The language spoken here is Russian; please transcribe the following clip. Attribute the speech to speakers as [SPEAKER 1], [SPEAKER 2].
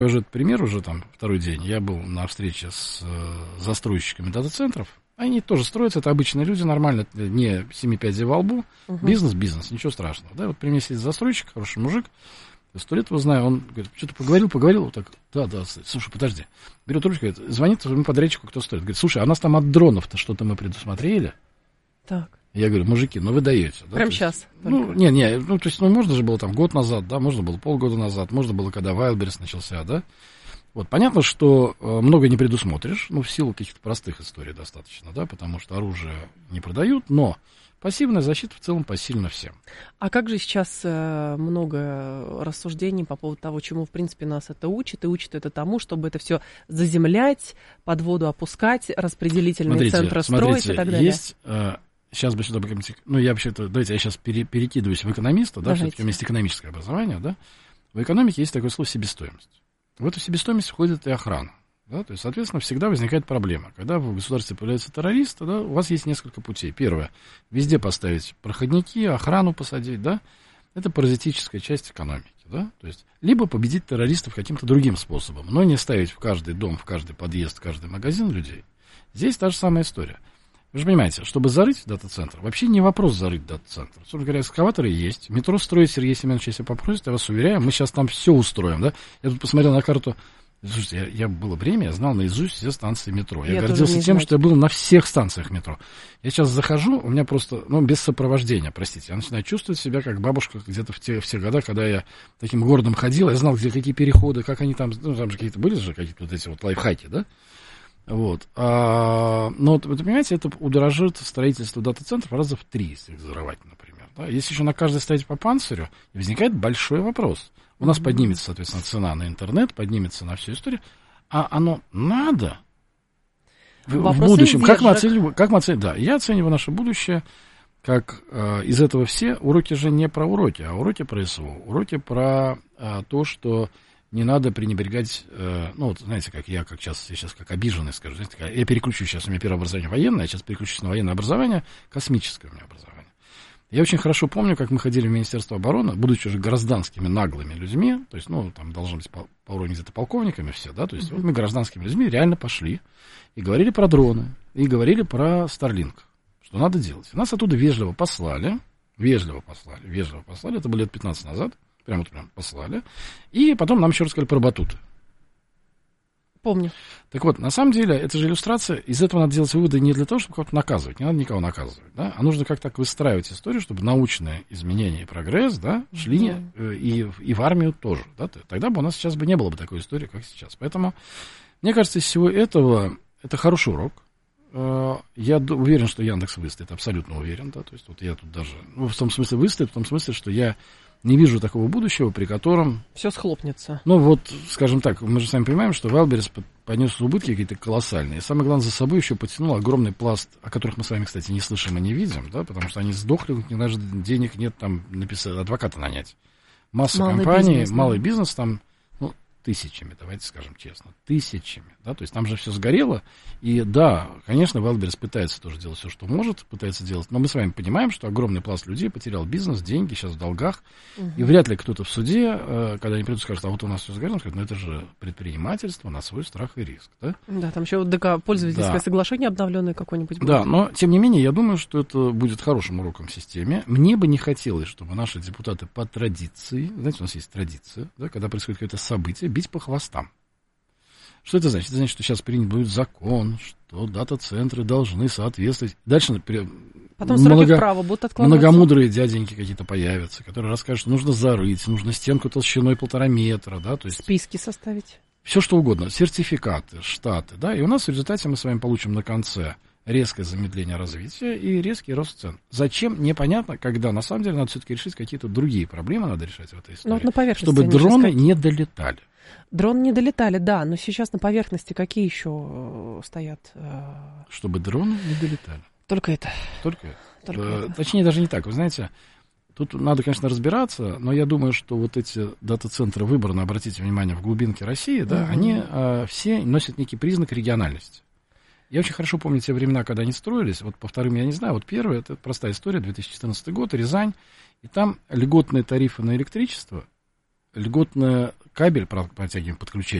[SPEAKER 1] Уже этот пример, уже там второй день, я был на встрече с застройщиками дата-центров. Они тоже строятся, это обычные люди, нормально, это не 7 пядей во лбу. Бизнес, ничего страшного. Да, вот при мне сидит застройщик, хороший мужик, 100 лет его знаю, он говорит, что-то поговорил, вот так, да, слушай, подожди. Берет ручку, говорит, звонит своему подрядчику, кто стоит. Говорит, слушай, а у нас там от дронов-то что-то мы предусмотрели.
[SPEAKER 2] Так.
[SPEAKER 1] Я говорю, мужики, ну вы даете. Да?
[SPEAKER 2] Прямо сейчас.
[SPEAKER 1] Ну, то есть, можно же было там год назад, да, можно было полгода назад, можно было, когда Wildberries начался, да. Вот, понятно, что много не предусмотришь, в силу каких-то простых историй достаточно, да, потому что оружие не продают, но пассивная защита в целом посильна всем.
[SPEAKER 2] А как же сейчас много рассуждений по поводу того, чему, в принципе, нас это учит, и учит это тому, чтобы это все заземлять, под воду опускать, распределительные центры строить и так далее?
[SPEAKER 1] Есть, сейчас бы сюда, я вообще-то, давайте я сейчас перекидываюсь в экономиста, да, все-таки у меня есть экономическое образование, да, в экономике есть такое слово себестоимость. В эту себестоимость входит и охрана. Да? То есть, соответственно, всегда возникает проблема. Когда в государстве появляются террористы, да, у вас есть несколько путей. Первое. Везде поставить проходники, охрану посадить. Да? Это паразитическая часть экономики. Да? То есть, либо победить террористов каким-то другим способом, но не ставить в каждый дом, в каждый подъезд, в каждый магазин людей. Здесь та же самая история. Вы же понимаете, чтобы зарыть дата-центр, вообще не вопрос зарыть дата-центр. Собственно говоря, экскаваторы есть. Метро строить Сергей Семенович, если попросит, я вас уверяю, мы сейчас там все устроим. Да? Я тут посмотрел на карту. Слушайте, я было время, я знал наизусть все станции метро. Я гордился тем, что я был на всех станциях метро. Я сейчас захожу, у меня просто, без сопровождения, простите, я начинаю чувствовать себя как бабушка где-то в те годы, когда я таким городом ходил, я знал, где какие переходы, как они там, там же какие-то были же какие-то вот эти вот лайфхаки, да? Вот. Но, вы понимаете, это удорожит строительство дата-центров раза в 3, если их взорвать, например. Да? Если еще на каждый ставить по панцирю, возникает большой вопрос. У нас поднимется, соответственно, цена на интернет, поднимется на всю историю. А оно надо в будущем. Как мы оцениваем? Да, я оцениваю наше будущее, как из этого все уроки же не про уроки, а уроки про СВО. Уроки про то, что не надо пренебрегать, знаете, я сейчас как обиженный скажу, знаете, я переключусь сейчас, у меня первое образование военное, я сейчас переключусь на военное образование, космическое у меня образование. Я очень хорошо помню, как мы ходили в Министерство обороны, будучи уже гражданскими наглыми людьми, то есть, там должны быть по уровню где-то полковниками все, да, то есть, вот мы гражданскими людьми реально пошли и говорили про дроны, и говорили про Starlink, что надо делать. И нас оттуда вежливо послали, это было лет 15 назад, прям послали. И потом нам еще рассказали про батуты.
[SPEAKER 2] Помню.
[SPEAKER 1] Так вот, на самом деле, это же иллюстрация. Из этого надо делать выводы не для того, чтобы кого-то наказывать. Не надо никого наказывать. Да? А нужно как-то так выстраивать историю, чтобы научные изменения и прогресс, да, шли и в армию тоже. Да? Тогда бы у нас сейчас не было бы такой истории, как сейчас. Поэтому, мне кажется, из всего этого это хороший урок. Я уверен, что Яндекс выстоит. Абсолютно уверен. Да? То есть, вот я тут даже... в том смысле выстоит, в том смысле, что я не вижу такого будущего, при котором...
[SPEAKER 2] Все схлопнется.
[SPEAKER 1] Скажем так, мы же сами понимаем, что Wildberries понес убытки какие-то колоссальные. И самое главное, за собой еще потянул огромный пласт, о которых мы с вами, кстати, не слышим и не видим, да, потому что они сдохли, у них даже денег нет там написать, адвоката нанять. Масса компаний, малый бизнес там, тысячами, давайте скажем честно, тысячами, да, то есть там же все сгорело, и да, конечно, Wildberries пытается тоже делать все, что может, пытается делать, но мы с вами понимаем, что огромный пласт людей потерял бизнес, деньги, сейчас в долгах, и вряд ли кто-то в суде, когда они придут, скажет, а вот у нас все сгорело, скажет, это же предпринимательство на свой страх и риск, да?
[SPEAKER 2] Да, там еще пользовательское соглашение обновленное какое-нибудь будет.
[SPEAKER 1] Да, но, тем не менее, я думаю, что это будет хорошим уроком в системе. Мне бы не хотелось, чтобы наши депутаты по традиции, знаете, у нас есть традиция, да, когда происходит какое-то событие, бить по хвостам. Что это значит? Это значит, что сейчас принят будет закон, что дата-центры должны соответствовать. Дальше
[SPEAKER 2] потом сроки вправо будут откладываться.
[SPEAKER 1] Многомудрые дяденьки какие-то появятся, которые расскажут, что нужно зарыть, нужно стенку толщиной 1,5 метра. Да, то есть
[SPEAKER 2] списки составить.
[SPEAKER 1] Все что угодно. Сертификаты, штаты. Да, и у нас в результате мы с вами получим на конце резкое замедление развития и резкий рост цен. Зачем? Непонятно, когда на самом деле надо все-таки решить какие-то другие проблемы, надо решать в этой истории.
[SPEAKER 2] На поверхности,
[SPEAKER 1] чтобы дроны не долетали.
[SPEAKER 2] Дроны не долетали, да, но сейчас на поверхности какие еще стоят?
[SPEAKER 1] Чтобы дроны не долетали.
[SPEAKER 2] Только это.
[SPEAKER 1] Точнее, даже не так. Вы знаете, тут надо, конечно, разбираться, но я думаю, что вот эти дата-центры выбраны, обратите внимание, в глубинке России, да, они все носят некий признак региональности. Я очень хорошо помню те времена, когда они строились. Вот по вторым я не знаю. Вот первый, это простая история, 2014 год, Рязань. И там льготные тарифы на электричество льготный кабель протягиваем, подключение